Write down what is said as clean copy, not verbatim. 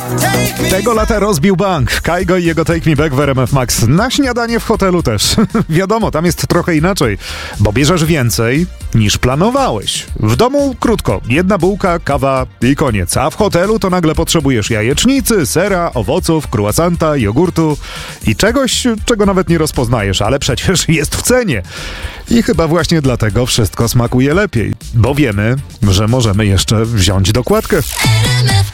Tego lata rozbił bank. Kaigo i jego Take Me Back w RMF Max. Na śniadanie w hotelu też. Wiadomo, tam jest trochę inaczej, bo bierzesz więcej niż planowałeś. W domu krótko, jedna bułka, kawa i koniec. A w hotelu to nagle potrzebujesz jajecznicy, sera, owoców, croissanta, jogurtu i czegoś, czego nawet nie rozpoznajesz, ale przecież jest w cenie. I chyba właśnie dlatego wszystko smakuje lepiej, bo wiemy, że możemy jeszcze wziąć dokładkę.